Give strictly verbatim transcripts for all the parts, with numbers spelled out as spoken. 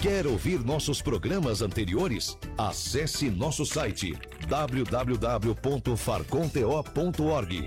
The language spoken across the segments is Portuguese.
Quer ouvir nossos programas anteriores? Acesse nosso site w w w ponto farconto ponto org.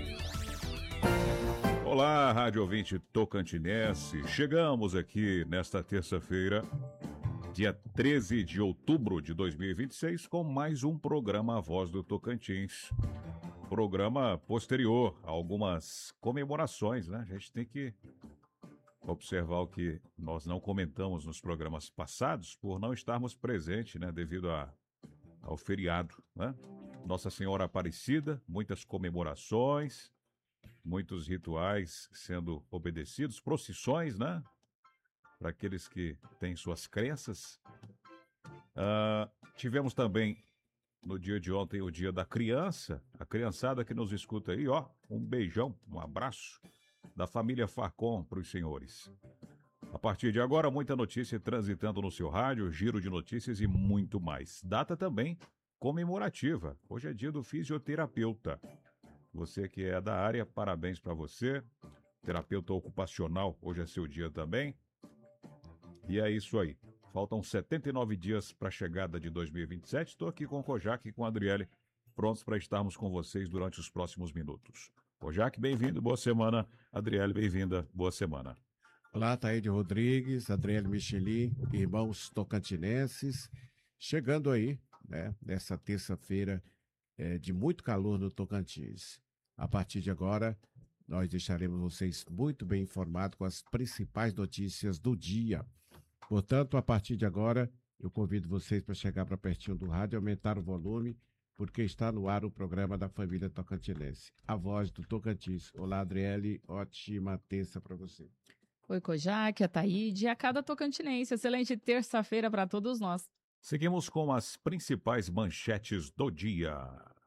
Olá, rádio ouvinte tocantinense. Chegamos aqui nesta terça-feira, dia treze de outubro de dois mil e vinte e seis, com mais um programa A Voz do Tocantins. Programa posterior a algumas comemorações, né? A gente tem que observar o que nós não comentamos nos programas passados por não estarmos presentes, né? Devido a, ao feriado, né? Nossa Senhora Aparecida, muitas comemorações, muitos rituais sendo obedecidos, procissões, né? Para aqueles que têm suas crenças. Uh, tivemos também, no dia de ontem, o Dia da Criança. A criançada que nos escuta aí, ó, um beijão, um abraço da família Farcon para os senhores. A partir de agora, muita notícia transitando no seu rádio, giro de notícias e muito mais. Data também comemorativa. Hoje é dia do fisioterapeuta. Você que é da área, parabéns para você. Terapeuta ocupacional, hoje é seu dia também. E é isso aí. Faltam setenta e nove dias para a chegada de dois mil e vinte e sete. Estou aqui com o Kojak e com a Adriele, prontos para estarmos com vocês durante os próximos minutos. Kojak, bem-vindo, boa semana. Adriele, bem-vinda, boa semana. Olá, Taíde Rodrigues, Adriele Michelin, irmãos tocantinenses. Chegando aí, né, nessa terça-feira é, de muito calor no Tocantins. A partir de agora, nós deixaremos vocês muito bem informados com as principais notícias do dia. Portanto, a partir de agora, eu convido vocês para chegar para pertinho do rádio e aumentar o volume, porque está no ar o programa da família tocantinense. A Voz do Tocantins. Olá, Adriele, ótima terça para você. Oi, Kojak, a Taíde e a cada tocantinense. Excelente terça-feira para todos nós. Seguimos com as principais manchetes do dia.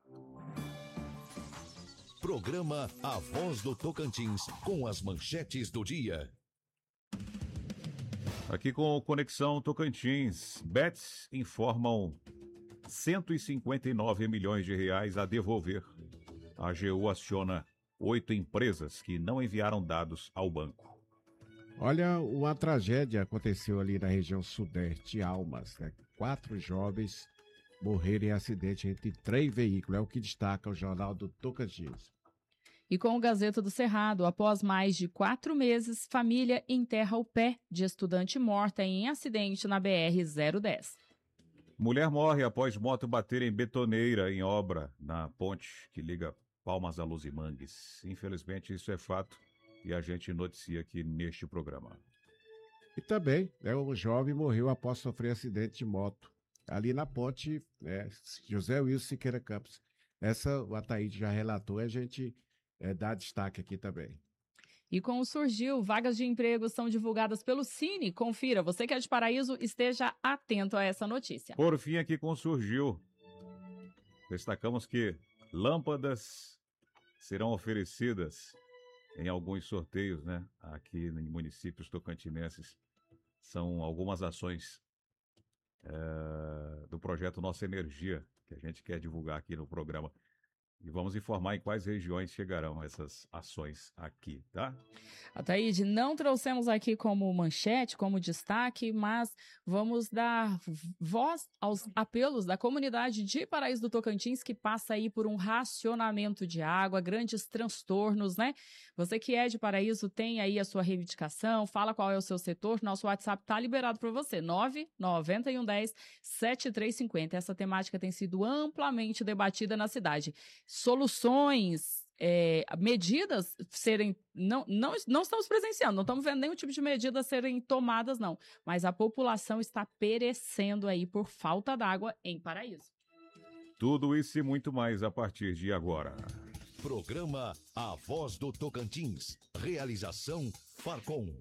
Programa A Voz do Tocantins, com as manchetes do dia. Aqui com o Conexão Tocantins, Bets informam cento e cinquenta e nove milhões de reais a devolver. A AGU aciona oito empresas que não enviaram dados ao banco. Olha, uma tragédia aconteceu ali na região sudeste, Almas, né? Quatro jovens morreram em acidente entre três veículos, é o que destaca o Jornal do Tocantins. E com o Gazeta do Cerrado, após mais de quatro meses, família enterra o pé de estudante morta em acidente na B R zero dez. Mulher morre após moto bater em betoneira em obra na ponte que liga Palmas a Luzimangues. Infelizmente, isso é fato e a gente noticia aqui neste programa. E também, né, um jovem morreu após sofrer acidente de moto ali na ponte, né, José Wilson Siqueira Campos. Essa o Ataíde já relatou e a gente é, dá destaque aqui também. E com o Surgiu, vagas de emprego são divulgadas pelo Cine. Confira, você que é de Paraíso, esteja atento a essa notícia. Por fim, aqui com o Surgiu, destacamos que lâmpadas serão oferecidas em alguns sorteios, né? Aqui em municípios tocantinenses. São algumas ações é, do projeto Nossa Energia, que a gente quer divulgar aqui no programa. E vamos informar em quais regiões chegarão essas ações aqui, tá? Ataíde, não trouxemos aqui como manchete, como destaque, mas vamos dar voz aos apelos da comunidade de Paraíso do Tocantins, que passa aí por um racionamento de água, grandes transtornos, né? Você que é de Paraíso, tem aí a sua reivindicação, fala qual é o seu setor, nosso WhatsApp tá liberado para você, nove nove um um zero sete três cinco zero. Essa temática tem sido amplamente debatida na cidade. Soluções, é, medidas serem, não, não, não estamos presenciando, não estamos vendo nenhum tipo de medida serem tomadas, não. Mas a população está perecendo aí por falta d'água em Paraíso. Tudo isso e muito mais a partir de agora. Programa A Voz do Tocantins. Realização Farcon.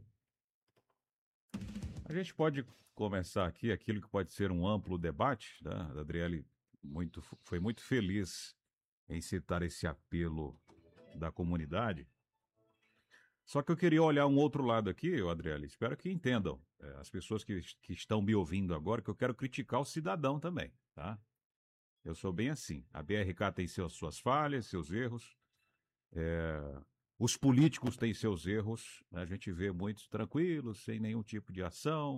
A gente pode começar aqui aquilo que pode ser um amplo debate, né? A Adriele muito, foi muito feliz em citar esse apelo da comunidade. Só que eu queria olhar um outro lado aqui, Adriele, espero que entendam, é, as pessoas que, que estão me ouvindo agora, que eu quero criticar o cidadão também, tá? Eu sou bem assim, a B R K tem seus, suas falhas, seus erros, é, os políticos têm seus erros, né? A gente vê muitos tranquilos, sem nenhum tipo de ação,